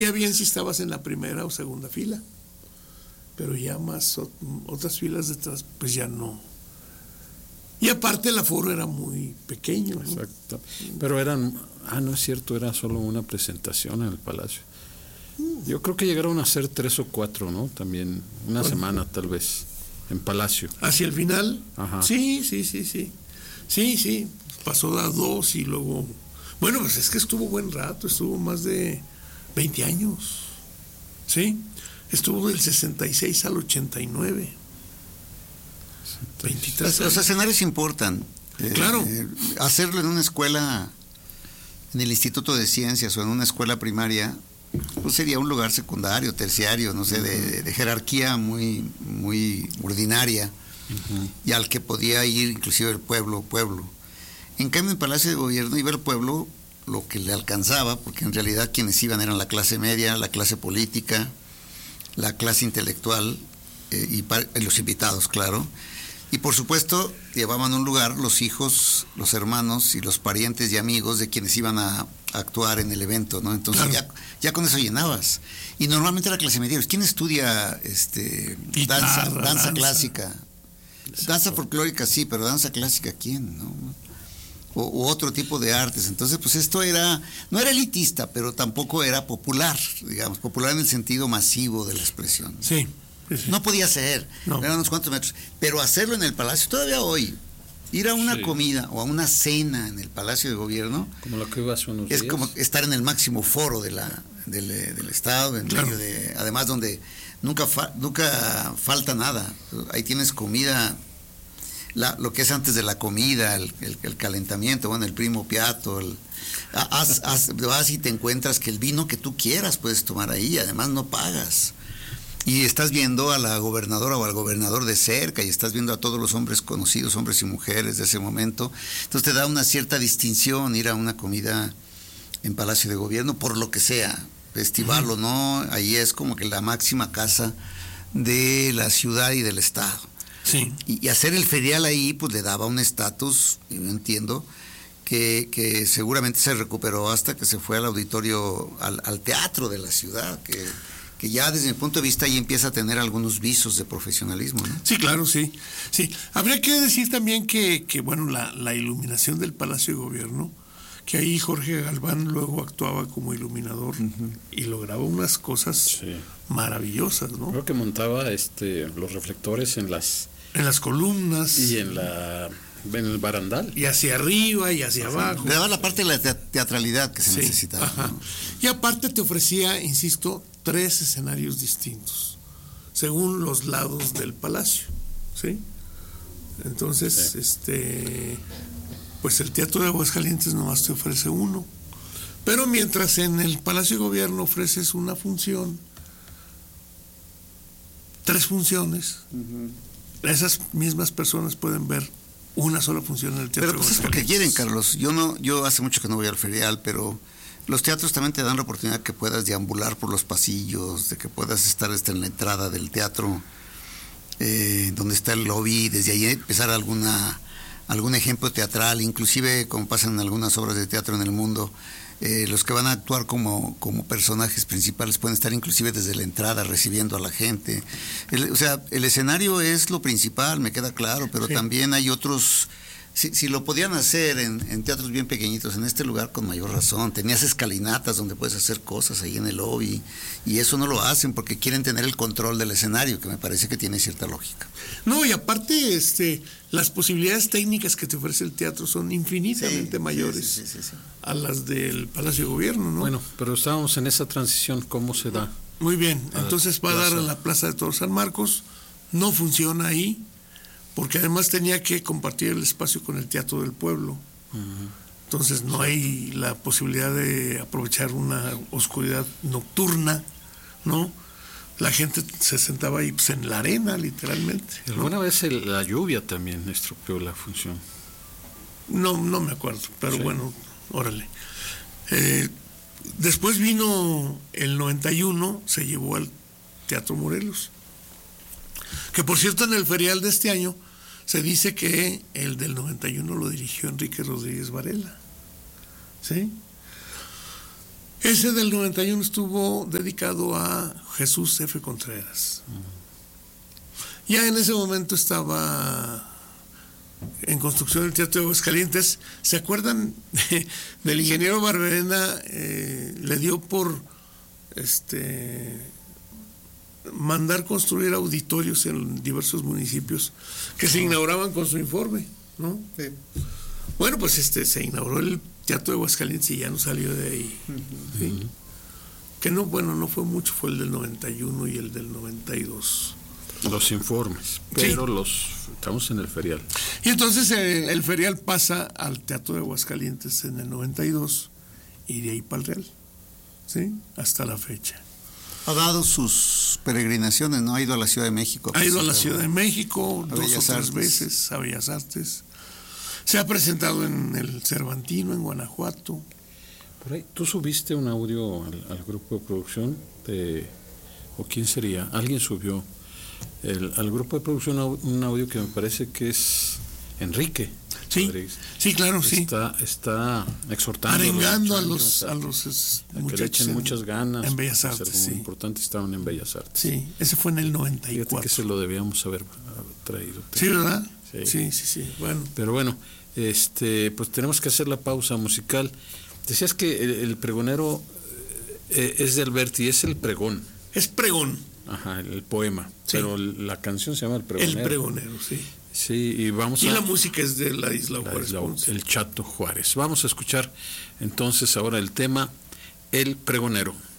bien si estabas en la primera o segunda fila, pero ya más otras filas detrás, pues ya no. Y aparte el aforo era muy pequeño, ¿no? Exacto. Pero no es cierto, era solo una presentación en el Palacio. Yo creo que llegaron a ser 3 o 4, ¿no? También, una semana tal vez, en Palacio. ¿Hacia el final? Ajá. Sí. Sí, pasó a 2 y luego... Bueno, pues es que estuvo buen rato, estuvo más de 20 años, ¿sí? Estuvo del 66 al 89. 23 años. Los escenarios importan. Claro. Hacerlo en una escuela, en el Instituto de Ciencias o en una escuela primaria, pues sería un lugar secundario, terciario, no sé, de jerarquía muy, muy ordinaria, y al que podía ir inclusive el pueblo. En cambio, en Palacio de Gobierno iba el pueblo lo que le alcanzaba, porque en realidad quienes iban eran la clase media, la clase política, la clase intelectual, y los invitados, claro. Y por supuesto, llevaban a un lugar los hijos, los hermanos y los parientes y amigos de quienes iban a actuar en el evento, ¿no? Entonces claro, ya con eso llenabas. Y normalmente la clase media, ¿quién estudia danza clásica? Danza folclórica sí, pero danza clásica, ¿quién? ¿No? O otro tipo de artes. Entonces, pues esto no era elitista, pero tampoco era popular, digamos, popular en el sentido masivo de la expresión. Sí. No podía ser, eran unos cuantos metros, pero hacerlo en el Palacio, todavía hoy, ir a una comida o a una cena en el Palacio de Gobierno, como lo que iba hace unos días, como estar en el máximo foro del Estado, en medio además donde nunca falta nada. Ahí tienes comida, lo que es antes de la comida, el calentamiento, bueno, el primo piatto, vas y te encuentras que el vino que tú quieras puedes tomar ahí, además no pagas. Y estás viendo a la gobernadora o al gobernador de cerca, y estás viendo a todos los hombres conocidos, hombres y mujeres de ese momento. Entonces te da una cierta distinción ir a una comida en Palacio de Gobierno, por lo que sea, festival o no, ahí es como que la máxima casa de la ciudad y del Estado. Sí. Y hacer el ferial ahí, pues le daba un estatus, yo entiendo, que seguramente se recuperó hasta que se fue al auditorio, al teatro de la ciudad, que ya desde mi punto de vista ahí empieza a tener algunos visos de profesionalismo, ¿no? Sí, claro, sí. Habría que decir también que bueno, la iluminación del Palacio de Gobierno, que ahí Jorge Galván luego actuaba como iluminador y lograba unas cosas maravillosas, ¿no? Creo que montaba los reflectores en las columnas y en el barandal, y hacia arriba y hacia abajo. Le daba la parte de la teatralidad que se necesitaba. ¿No? Y aparte te ofrecía, insisto, 3 escenarios distintos, según los lados del palacio, ¿sí? Entonces, pues el Teatro de Aguascalientes nomás te ofrece uno, pero mientras en el Palacio de Gobierno ofreces una función, 3 funciones, esas mismas personas pueden ver una sola función en el Teatro. Pero pues es porque quieren, Carlos. Yo hace mucho que no voy al ferial, pero los teatros también te dan la oportunidad que puedas deambular por los pasillos, de que puedas estar en la entrada del teatro, donde está el lobby, desde ahí empezar algún ejemplo teatral, inclusive como pasa en algunas obras de teatro en el mundo, los que van a actuar como personajes principales pueden estar inclusive desde la entrada recibiendo a la gente. El escenario es lo principal, me queda claro, pero también hay otros. Si lo podían hacer en teatros bien pequeñitos, en este lugar con mayor razón. Tenías escalinatas donde puedes hacer cosas ahí en el lobby, y eso no lo hacen porque quieren tener el control del escenario, que me parece que tiene cierta lógica. No, y aparte las posibilidades técnicas que te ofrece el teatro son infinitamente mayores a las del Palacio de Gobierno, ¿no? Bueno, pero estábamos en esa transición, ¿cómo se da? Muy bien, entonces va a dar a la Plaza de Toros San Marcos, no funciona ahí, porque además tenía que compartir el espacio con el Teatro del Pueblo. Entonces no hay la posibilidad de aprovechar una oscuridad nocturna, ¿no? La gente se sentaba ahí pues, en la arena, literalmente, ¿no? ¿Alguna vez la lluvia también estropeó la función? No me acuerdo, pero bueno, órale. Después vino el 91, se llevó al Teatro Morelos. Que por cierto, en el ferial de este año se dice que el del 91 lo dirigió Enrique Rodríguez Varela, ¿sí? Ese del 91 estuvo dedicado a Jesús F. Contreras. Ya en ese momento estaba en construcción el Teatro de Aguascalientes. ¿Se acuerdan del ingeniero Barberena? Le dio por mandar construir auditorios en diversos municipios que se inauguraban con su informe, ¿no? Sí. Bueno, pues se inauguró el Teatro de Aguascalientes y ya no salió de ahí. ¿Sí? Que no, bueno, no fue mucho, fue el del 91 y el del 92. Los informes, pero estamos en el ferial. Y entonces el ferial pasa al Teatro de Aguascalientes en el 92 y de ahí para el Real, ¿sí? Hasta la fecha. Ha dado sus peregrinaciones, ¿no? Ha ido a la Ciudad de México. Ha ido a la Ciudad de México a 2 o Bellas 3 Artes. veces, a Bellas Artes. Se ha presentado en el Cervantino, en Guanajuato. Por ahí, ¿tú subiste un audio al grupo de producción? ¿O quién sería? Alguien subió al grupo de producción un audio que me parece que es Enrique. Sí, Rodríguez. sí, claro, sí. Está exhortando Arengando a los los que le muchachos echen muchas ganas. en Bellas para hacer Artes, algo sí. importante, estaban en Bellas Artes. Sí, ese fue en el Fíjate 94. que se lo debíamos haber traído. Sí, ¿verdad? Sí. Sí. Bueno. Pero bueno, pues tenemos que hacer la pausa musical. Decías que el pregonero es de Alberti, es el pregón. Es pregón. Ajá, el poema. Sí. Pero la canción se llama El Pregonero. El pregonero, sí. Sí, y vamos la música es de Ladislao Juárez Ponce. El Chato Juárez. Vamos a escuchar entonces ahora el tema El Pregonero.